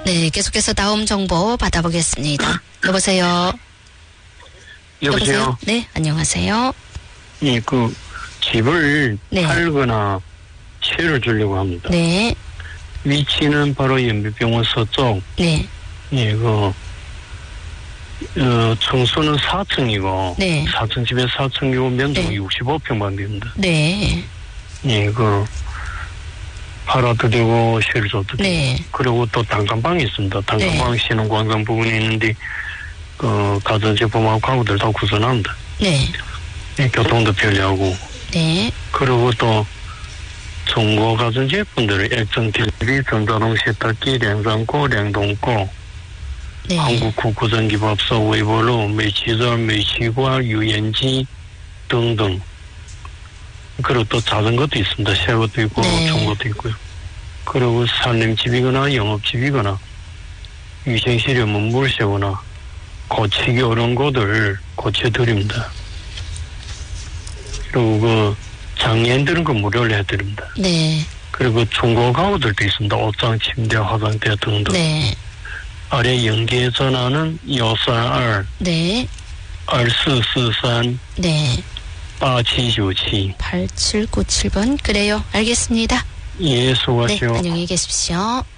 네, 계속해서 다음 정보 받아보겠습니다. 여보세요? 여보세요? 네, 안녕하세요. 예, 집을 네. 팔거나 채를 주려고 합니다. 네, 위치는 바로 연비병원 서쪽. 네, 예, 청소는 4층이고. 네. 4층 집에 4층이고, 면적 네. 65평방입니다. 네, 예, 팔아드리고, 쉐를 줘드리고. 네. 그리고 또 단칸방이 있습니다. 단칸방 신흥광장 부근에 있는데, 가전제품하고 가구들 다 구성합니다. 네, 예, 교통도 편리하고. 네, 그리고 또, 중고 가전제품들을 액정 TV, 전자동 세탁기, 냉장고, 냉동고, 네. 한국 구구전기밥솥,微波炉,煤气전,煤气관, 유연지 등등. 그리고 또 작은 것도 있습니다. 새 것도 있고, 네. 좋은 것도 있고요. 그리고 살림집이거나 영업집이거나 위생실이 없는 물새거나 고치기 어려운 것들 고쳐드립니다. 그리고 장애인들은 무료로 해드립니다. 네, 그리고 중고 가구들도 있습니다. 옷장, 침대, 화장대 등등. 네, 아래 연계 전화는 632 네, 2443 네. 8797. 8797번. 그래요. 알겠습니다. 예, 네, 수고하십시오. 안녕히 계십시오.